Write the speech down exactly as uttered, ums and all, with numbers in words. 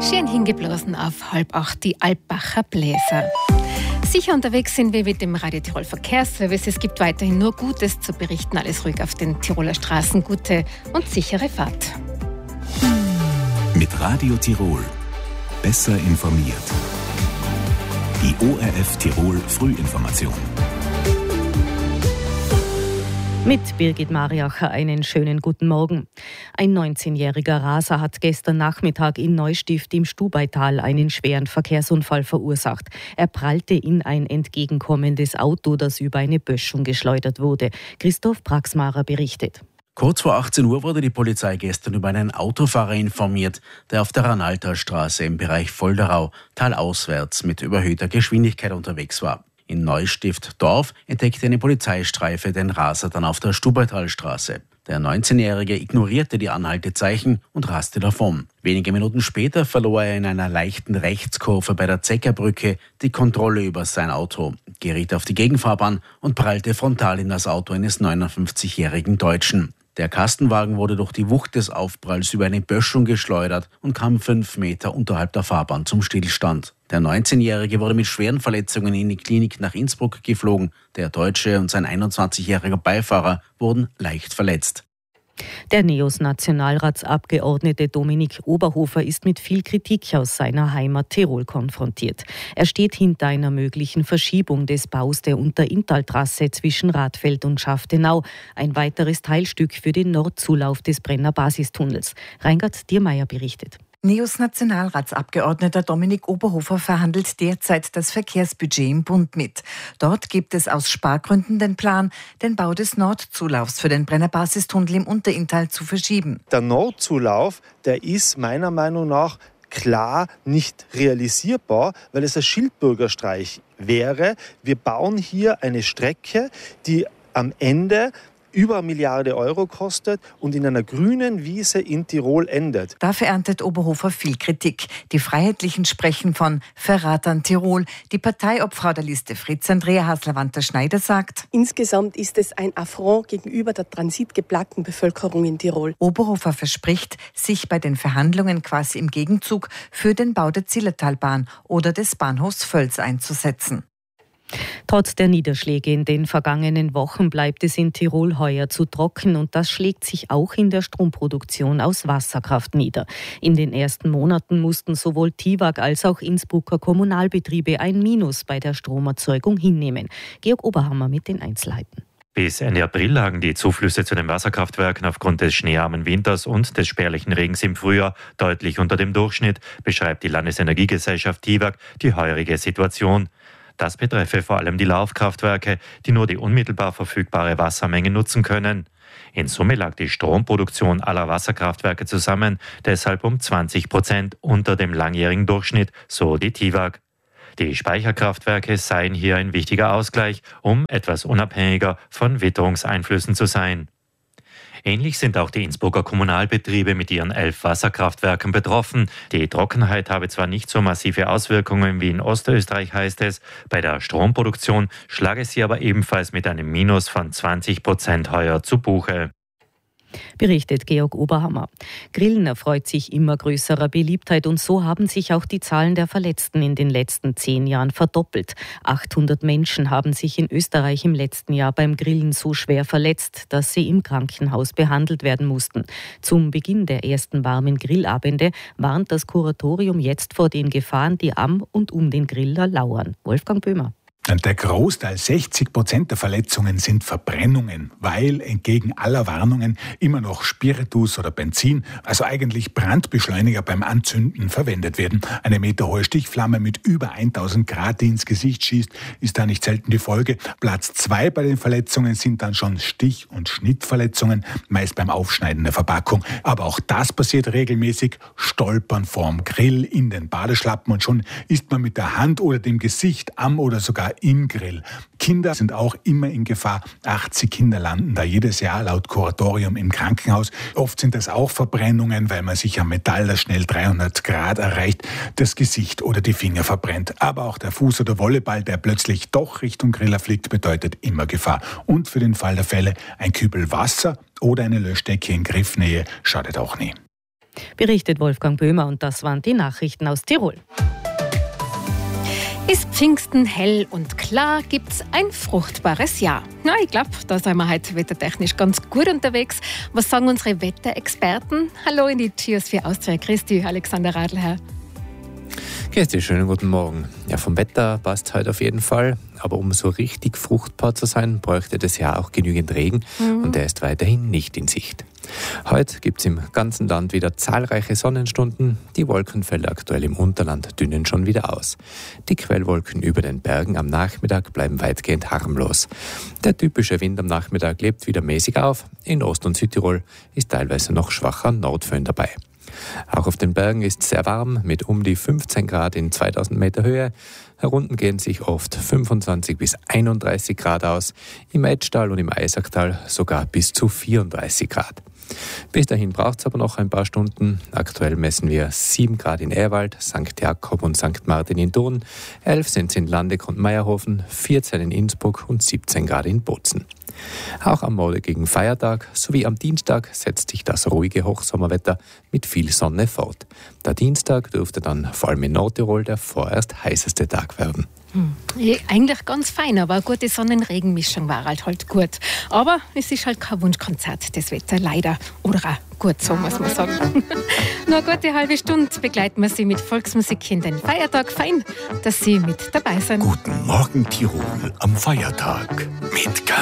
Schön hingeblasen auf halb acht die Alpbacher Bläser. Sicher unterwegs sind wir mit dem Radio Tirol Verkehrsservice. Es gibt weiterhin nur Gutes zu berichten. Alles ruhig auf den Tiroler Straßen. Gute und sichere Fahrt. Mit Radio Tirol. Besser informiert. Die O R F Tirol Frühinformation. Mit Birgit Mariacher einen schönen guten Morgen. Ein neunzehnjähriger Raser hat gestern Nachmittag in Neustift im Stubaital einen schweren Verkehrsunfall verursacht. Er prallte in ein entgegenkommendes Auto, das über eine Böschung geschleudert wurde. Christoph Praxmarer berichtet. Kurz vor achtzehn Uhr wurde die Polizei gestern über einen Autofahrer informiert, der auf der Ranaltalstraße im Bereich Volderau talauswärts mit überhöhter Geschwindigkeit unterwegs war. In Neustift-Dorf entdeckte eine Polizeistreife den Raser dann auf der Stubaitalstraße. Der neunzehnjährige ignorierte die Anhaltezeichen und raste davon. Wenige Minuten später verlor er in einer leichten Rechtskurve bei der Zeckerbrücke die Kontrolle über sein Auto, geriet auf die Gegenfahrbahn und prallte frontal in das Auto eines neunundfünfzigjährigen Deutschen. Der Kastenwagen wurde durch die Wucht des Aufpralls über eine Böschung geschleudert und kam fünf Meter unterhalb der Fahrbahn zum Stillstand. Der neunzehnjährige wurde mit schweren Verletzungen in die Klinik nach Innsbruck geflogen. Der Deutsche und sein einundzwanzigjähriger Beifahrer wurden leicht verletzt. Der NEOS-Nationalratsabgeordnete Dominik Oberhofer ist mit viel Kritik aus seiner Heimat Tirol konfrontiert. Er steht hinter einer möglichen Verschiebung des Baus der Unterinntaltrasse zwischen Radfeld und Schaftenau, ein weiteres Teilstück für den Nordzulauf des Brenner Basistunnels. Reingard Diermeier berichtet. NEOS-Nationalratsabgeordneter Dominik Oberhofer verhandelt derzeit das Verkehrsbudget im Bund mit. Dort gibt es aus Spargründen den Plan, den Bau des Nordzulaufs für den Brenner Basistunnel im Unterinntal zu verschieben. Der Nordzulauf, der ist meiner Meinung nach klar nicht realisierbar, weil es ein Schildbürgerstreich wäre. Wir bauen hier eine Strecke, die am Ende über eine Milliarde Euro kostet und in einer grünen Wiese in Tirol endet. Dafür erntet Oberhofer viel Kritik. Die Freiheitlichen sprechen von Verrat an Tirol. Die Parteiobfrau der Liste Fritz Andrea Hasler-Wanter-Schneider sagt: Insgesamt ist es ein Affront gegenüber der transitgeplagten Bevölkerung in Tirol. Oberhofer verspricht, sich bei den Verhandlungen quasi im Gegenzug für den Bau der Zillertalbahn oder des Bahnhofs Völs einzusetzen. Trotz der Niederschläge in den vergangenen Wochen bleibt es in Tirol heuer zu trocken und das schlägt sich auch in der Stromproduktion aus Wasserkraft nieder. In den ersten Monaten mussten sowohl Tiwag als auch Innsbrucker Kommunalbetriebe ein Minus bei der Stromerzeugung hinnehmen. Georg Oberhammer mit den Einzelheiten. Bis Ende April lagen die Zuflüsse zu den Wasserkraftwerken aufgrund des schneearmen Winters und des spärlichen Regens im Frühjahr deutlich unter dem Durchschnitt, beschreibt die Landesenergiegesellschaft Tiwag die heurige Situation. Das betreffe vor allem die Laufkraftwerke, die nur die unmittelbar verfügbare Wassermenge nutzen können. In Summe lag die Stromproduktion aller Wasserkraftwerke zusammen deshalb um zwanzig Prozent unter dem langjährigen Durchschnitt, so die Tiwag. Die Speicherkraftwerke seien hier ein wichtiger Ausgleich, um etwas unabhängiger von Witterungseinflüssen zu sein. Ähnlich sind auch die Innsbrucker Kommunalbetriebe mit ihren elf Wasserkraftwerken betroffen. Die Trockenheit habe zwar nicht so massive Auswirkungen wie in Ostösterreich, heißt es. Bei der Stromproduktion schlage sie aber ebenfalls mit einem Minus von zwanzig Prozent heuer zu Buche. Berichtet Georg Oberhammer. Grillen erfreut sich immer größerer Beliebtheit und so haben sich auch die Zahlen der Verletzten in den letzten zehn Jahren verdoppelt. achthundert Menschen haben sich in Österreich im letzten Jahr beim Grillen so schwer verletzt, dass sie im Krankenhaus behandelt werden mussten. Zum Beginn der ersten warmen Grillabende warnt das Kuratorium jetzt vor den Gefahren, die am und um den Griller lauern. Wolfgang Böhmer. Der Großteil, sechzig Prozent der Verletzungen, sind Verbrennungen, weil entgegen aller Warnungen immer noch Spiritus oder Benzin, also eigentlich Brandbeschleuniger beim Anzünden, verwendet werden. Eine meterhohe Stichflamme mit über tausend Grad, die ins Gesicht schießt, ist da nicht selten die Folge. Platz zwei bei den Verletzungen sind dann schon Stich- und Schnittverletzungen, meist beim Aufschneiden der Verpackung. Aber auch das passiert regelmäßig. Stolpern vorm Grill, in den Badeschlappen und schon ist man mit der Hand oder dem Gesicht am oder sogar im Grill. Kinder sind auch immer in Gefahr. achtzig Kinder landen da jedes Jahr laut Kuratorium im Krankenhaus. Oft sind das auch Verbrennungen, weil man sich am Metall, das schnell dreihundert Grad erreicht, das Gesicht oder die Finger verbrennt. Aber auch der Fuß oder Volleyball, der plötzlich doch Richtung Griller fliegt, bedeutet immer Gefahr. Und für den Fall der Fälle ein Kübel Wasser oder eine Löschdecke in Griffnähe schadet auch nie. Berichtet Wolfgang Böhmer und das waren die Nachrichten aus Tirol. Ist Pfingsten hell und klar, gibt's ein fruchtbares Jahr. Na, ich glaube, da sind wir heute wettertechnisch ganz gut unterwegs. Was sagen unsere Wetterexperten? Hallo in die Cheers für Austria. Christi, Alexander Radlherr. Christi, schönen guten Morgen. Ja, vom Wetter passt heute auf jeden Fall. Aber um so richtig fruchtbar zu sein, bräuchte das Jahr auch genügend Regen. Mhm. Und der ist weiterhin nicht in Sicht. Heute gibt es im ganzen Land wieder zahlreiche Sonnenstunden. Die Wolkenfelder aktuell im Unterland dünnen schon wieder aus. Die Quellwolken über den Bergen am Nachmittag bleiben weitgehend harmlos. Der typische Wind am Nachmittag lebt wieder mäßig auf. In Ost- und Südtirol ist teilweise noch schwacher Nordföhn dabei. Auch auf den Bergen ist es sehr warm, mit um die fünfzehn Grad in zweitausend Meter Höhe. Herunten gehen sich oft fünfundzwanzig bis einunddreißig Grad aus, im Etschtal und im Eisacktal sogar bis zu vierunddreißig Grad. Bis dahin braucht es aber noch ein paar Stunden. Aktuell messen wir sieben Grad in Ehrwald, Sankt Jakob und Sankt Martin in Thurn, elf sind es in Landeck und Meierhofen, vierzehn in Innsbruck und siebzehn Grad in Bozen. Auch am morgigen Feiertag sowie am Dienstag setzt sich das ruhige Hochsommerwetter mit viel Sonne fort. Der Dienstag dürfte dann vor allem in Nordtirol der vorerst heißeste Tag werden. Hm. Ja, eigentlich ganz fein, aber eine gute Sonnen-Regen-Mischung war halt, halt gut. Aber es ist halt kein Wunschkonzert, das Wetter, leider. Oder auch gut, so muss man sagen. Nur eine gute halbe Stunde begleiten wir Sie mit Volksmusik in den Feiertag. Fein, dass Sie mit dabei sind. Guten Morgen Tirol am Feiertag mit K